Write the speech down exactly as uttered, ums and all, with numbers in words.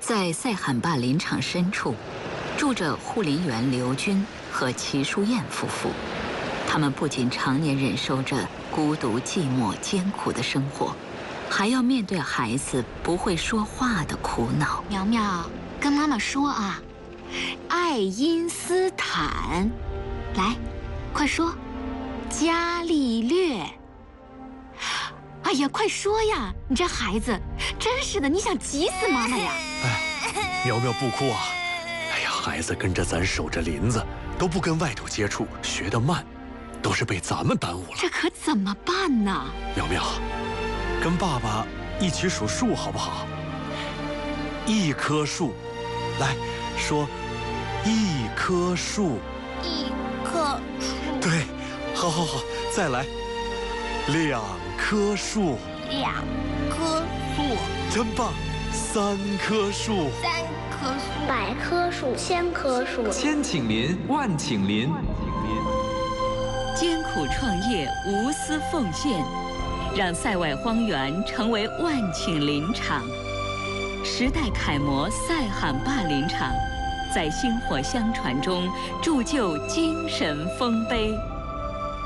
在塞罕坝林场深处，住着护林员刘军和齐淑燕夫妇。他们不仅常年忍受着孤独、寂寞、艰苦的生活，还要面对孩子不会说话的苦恼。 苗苗，跟妈妈说啊，爱因斯坦，来，快说，伽利略。哎呀，快说呀！你这孩子，真是的，你想急死妈妈呀！ 哎，苗苗不哭啊！哎呀，孩子跟着咱守着林子，都不跟外头接触，学得慢，都是被咱们耽误了。 这可怎么办呢？ 苗苗，跟爸爸一起数数好不好？一棵树，来说，一棵树。 一棵树。 对，好好好，再来，两棵树。 两棵树。 真棒！三棵树。 三棵树。 百棵树，千棵树。 千顷林，万顷林。 艰苦创业，无私奉献，让塞外荒原成为万顷林场。时代楷模塞罕坝林场，在薪火相传中铸就精神丰碑。